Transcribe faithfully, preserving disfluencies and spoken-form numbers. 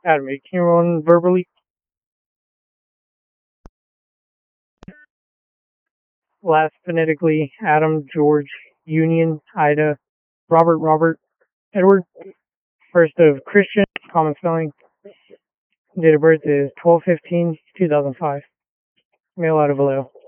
Adam, can you roll verbally? Last phonetically, Adam, George, Union, Ida, Robert, Robert, Edward. First of Christian, common spelling. Date of birth is twelve fifteen two thousand five. Male out of Vallejo.